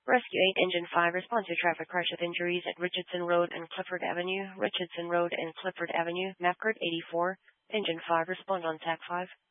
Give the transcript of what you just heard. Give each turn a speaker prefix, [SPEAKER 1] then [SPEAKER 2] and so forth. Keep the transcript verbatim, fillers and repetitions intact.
[SPEAKER 1] Rescue eight, Engine five, respond to traffic crash with injuries at Richardson Road and Clifford Avenue. Richardson Road and Clifford Avenue, map code eighty-four. Engine five, respond on T A C five.